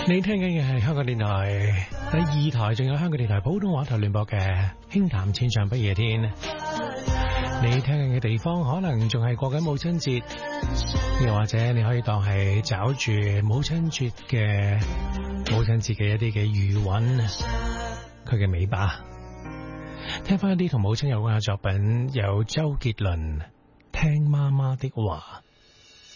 你聽緊嘅係香港電台第二台，仲有香港電台普通話台聯播嘅輕談千上不夜天。你聽緊嘅地方可能仲係過緊母親節，又或者你可以當係找住母親節嘅一啲嘅餘韻，佢嘅尾巴。聽翻一啲同母親有關嘅作品，有周杰倫《聽媽媽的話》。